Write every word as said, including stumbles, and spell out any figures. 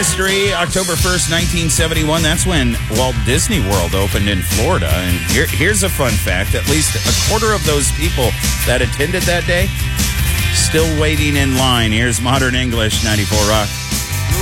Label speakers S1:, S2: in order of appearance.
S1: history, October first, nineteen seventy-one, that's when Walt Disney World opened in Florida. And here, here's a fun fact. At least a quarter of those people that attended that day still waiting in line. Here's Modern English, ninety-four Rock.